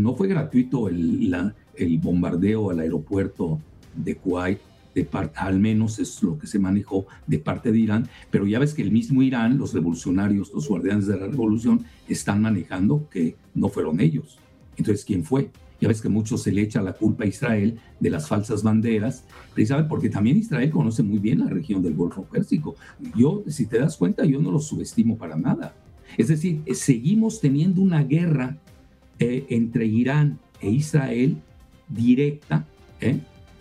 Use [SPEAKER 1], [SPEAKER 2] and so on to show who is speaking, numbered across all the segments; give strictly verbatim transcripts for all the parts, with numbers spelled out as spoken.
[SPEAKER 1] no fue gratuito el, la, el bombardeo al aeropuerto de Kuwait, de parte, al menos es lo que se manejó de parte de Irán, pero ya ves que el mismo Irán, los revolucionarios, los guardianes de la revolución, están manejando que no fueron ellos. Entonces, ¿quién fue? Ya ves que mucho se le echa la culpa a Israel de las falsas banderas, precisamente porque también Israel conoce muy bien la región del Golfo Pérsico. Yo, si te das cuenta, yo no lo subestimo para nada. Es decir, seguimos teniendo una guerra eh, entre Irán e Israel directa, ¿eh?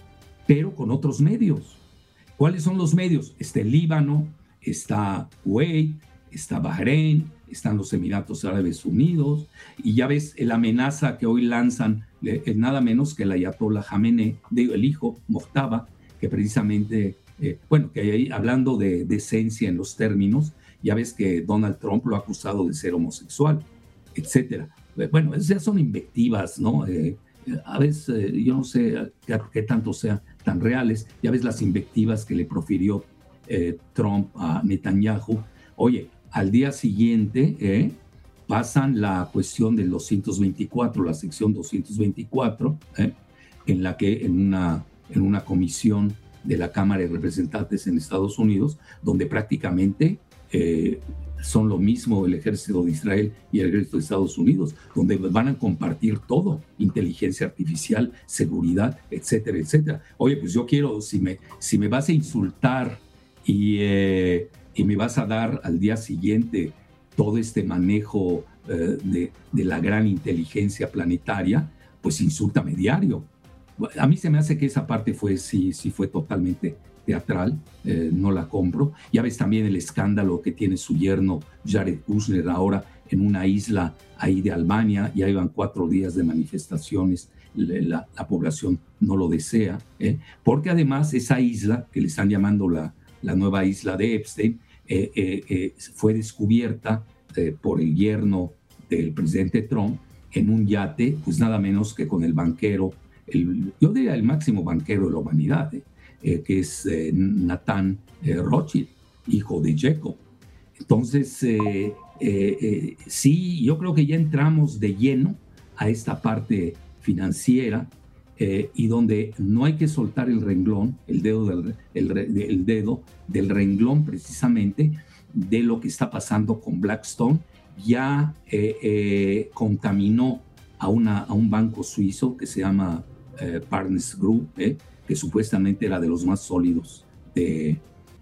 [SPEAKER 1] pero con otros medios. ¿Cuáles son los medios? Está el Líbano, está Kuwait, está Bahrein, están los Emiratos Árabes Unidos, y ya ves la amenaza que hoy lanzan, es nada menos que el Ayatollah Jamenei, el hijo Mojtaba, que precisamente, eh, bueno, que ahí, hablando de decencia en los términos, ya ves que Donald Trump lo ha acusado de ser homosexual, etcétera. Bueno, esas ya son invectivas, ¿no? Eh, a veces, eh, yo no sé qué, qué tanto sean tan reales. Ya ves las invectivas que le profirió eh, Trump a Netanyahu. Oye, al día siguiente eh, pasan la cuestión del doscientos veinticuatro, la sección doscientos veinticuatro, eh, en la que en una, en una comisión de la Cámara de Representantes en Estados Unidos, donde prácticamente eh, son lo mismo el ejército de Israel y el ejército de Estados Unidos, donde van a compartir todo, inteligencia artificial, seguridad, etcétera, etcétera. Oye, pues yo quiero, si me, si me vas a insultar y, eh, y me vas a dar al día siguiente todo este manejo eh, de, de la gran inteligencia planetaria, pues insúltame diario. A mí se me hace que esa parte fue, sí, sí fue totalmente teatral, eh, no la compro. Ya ves también el escándalo que tiene su yerno Jared Kushner ahora en una isla ahí de Albania, ya iban cuatro días de manifestaciones, la, la población no lo desea, ¿eh? porque además esa isla, que le están llamando la, la nueva isla de Epstein, eh, eh, eh, fue descubierta eh, por el yerno del presidente Trump en un yate, pues nada menos que con el banquero, el, yo diría el máximo banquero de la humanidad, ¿eh? Eh, que es eh, Nathan eh, Rothschild, hijo de Jacob. Entonces, eh, eh, eh, sí, yo creo que ya entramos de lleno a esta parte financiera eh, y donde no hay que soltar el renglón, el dedo del, el, el dedo del renglón precisamente de lo que está pasando con Blackstone. Ya eh, eh, contaminó a, una, a un banco suizo que se llama eh, Partners Group, eh, que supuestamente era de los más sólidos de,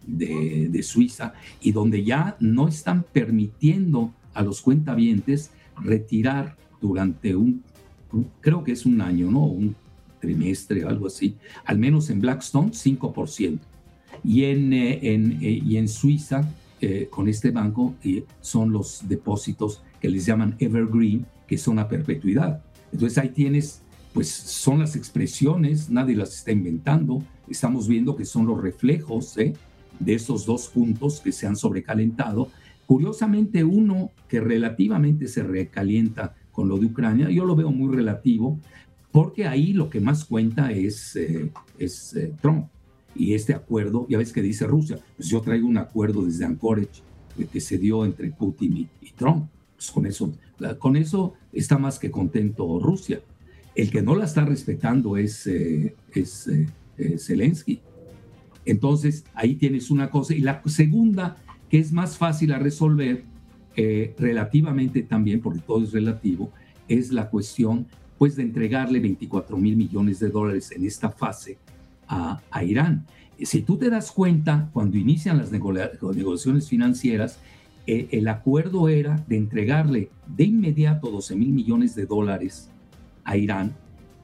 [SPEAKER 1] de, de Suiza, y donde ya no están permitiendo a los cuentavientes retirar durante un, un creo que es un año, ¿no? Un trimestre, algo así, al menos en Blackstone, cinco por ciento. Y en, eh, en, eh, y en Suiza, eh, con este banco, eh, son los depósitos que les llaman evergreen, que son a perpetuidad. Entonces ahí tienes, pues son las expresiones, nadie las está inventando, estamos viendo que son los reflejos ¿eh? de esos dos puntos que se han sobrecalentado. Curiosamente, uno que relativamente se recalienta con lo de Ucrania, yo lo veo muy relativo, porque ahí lo que más cuenta es, eh, es eh, Trump. Y este acuerdo, ya ves que dice Rusia, pues yo traigo un acuerdo desde Anchorage eh, que se dio entre Putin y, y Trump. Pues con eso, con eso está más que contento Rusia. El que no la está respetando es, eh, es eh, eh, Zelensky. Entonces, ahí tienes una cosa. Y la segunda, que es más fácil a resolver, eh, relativamente también, porque todo es relativo, es la cuestión pues, de entregarle veinticuatro mil millones de dólares en esta fase a, a Irán. Si tú te das cuenta, cuando inician las nego- negociaciones financieras, eh, el acuerdo era de entregarle de inmediato doce mil millones de dólares a Irán,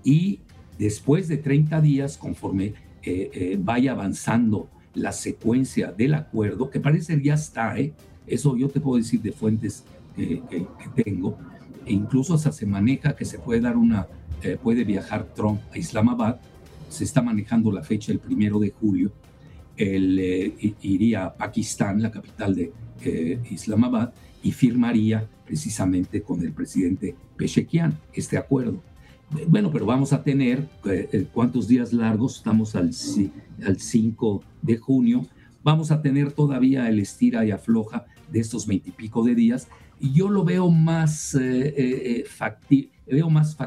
[SPEAKER 1] y después de treinta días, conforme eh, eh, vaya avanzando la secuencia del acuerdo, que parece ya está, ¿eh? Eso yo te puedo decir de fuentes eh, eh, que tengo, e incluso hasta se maneja que se puede dar una, eh, puede viajar Trump a Islamabad, se está manejando la fecha el primero de julio, él eh, iría a Pakistán, la capital de eh, Islamabad, y firmaría precisamente con el presidente Pezeshkian este acuerdo. Bueno, pero vamos a tener, eh, ¿cuántos días largos? Estamos al, al cinco de junio, vamos a tener todavía el estira y afloja de estos veintipico de días, y yo lo veo más, eh, eh, factible, veo más factible